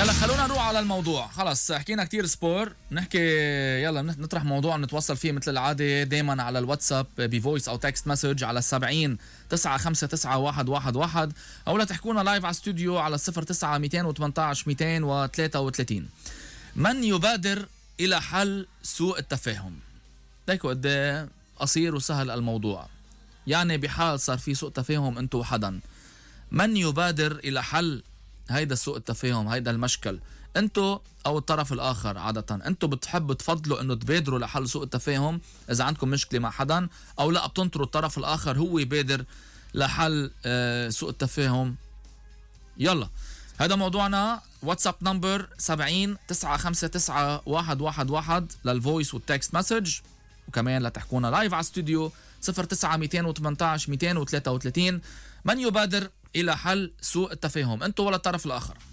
يلا خلونا نروح على الموضوع. خلص حكينا كتير سبور، نحكي يلا نطرح موضوع نتوصل فيه مثل العادة دايما على الواتساب بفويس أو تكست مسج على 70 959 111 أو لا تحكونا لايف على استوديو على 09 218 233. من يبادر إلى حل سوء التفاهم؟ ليكوا قد قصير وسهل الموضوع. يعني بحال صار في سوء تفاهم انتو وحدا، من يبادر إلى حل هيدا سوء التفاهم، هيدا المشكل؟ انتو او الطرف الاخر؟ عادة انتو بتحبوا تفضلوا انه تبادروا لحل سوء التفاهم اذا عندكم مشكلة مع حدا، او لا بتنطروا الطرف الاخر هو يبادر لحل سوء التفاهم؟ يلا هذا موضوعنا. واتساب نمبر 70 959 111 للفويس والتكست مسج، وكمان لا تحكونا لايف على استوديو 09 218 233. من يبادر إلى حل سوء التفاهم، أنتوا ولا الطرف الآخر؟